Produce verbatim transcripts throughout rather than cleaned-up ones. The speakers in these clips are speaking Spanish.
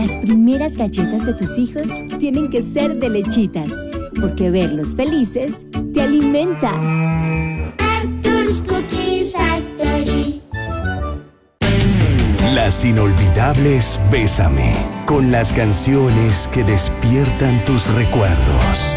Las primeras galletas de tus hijos tienen que ser de Lechitas, porque verlos felices te alimenta. Arthur's Cookies Factory. Las inolvidables Bésame, con las canciones que despiertan tus recuerdos.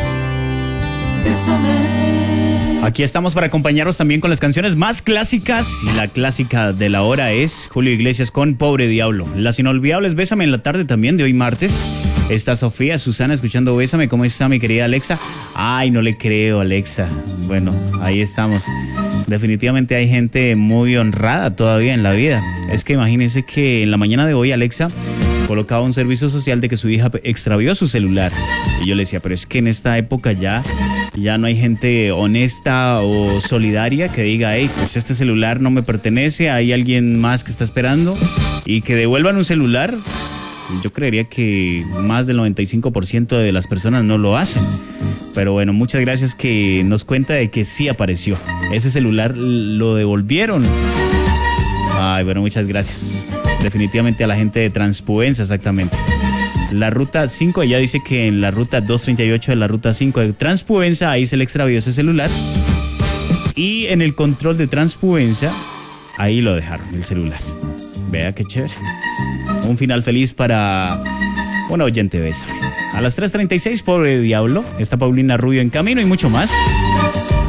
Aquí estamos para acompañaros también con las canciones más clásicas, y la clásica de la hora es Julio Iglesias con Pobre Diablo. Las inolvidables Bésame en la tarde también de hoy martes. Está Sofía, Susana escuchando Bésame. ¿Cómo está mi querida Alexa? Ay, no le creo, Alexa. Bueno, ahí estamos. Definitivamente hay gente muy honrada todavía en la vida. Es que imagínense que en la mañana de hoy Alexa colocaba un servicio social de que su hija extravió su celular. Y yo le decía, pero es que en esta época ya, ya no hay gente honesta o solidaria que diga, hey, pues este celular no me pertenece, hay alguien más que está esperando, y que devuelvan un celular. Yo creería que más del noventa y cinco por ciento de las personas no lo hacen. Pero bueno, muchas gracias que nos cuenta de que sí apareció. Ese celular lo devolvieron. Ay, bueno, muchas gracias. Definitivamente a la gente de Transpuenza, exactamente. La ruta cinco, ella dice que en la ruta doscientos treinta y ocho de la ruta cinco de Transpuenza, ahí se le extravió ese celular. Y en el control de Transpuenza, ahí lo dejaron, el celular. Vea qué chévere. Un final feliz para una oyente Bésame. A las tres treinta y seis, Pobre Diablo, está Paulina Rubio en camino y mucho más.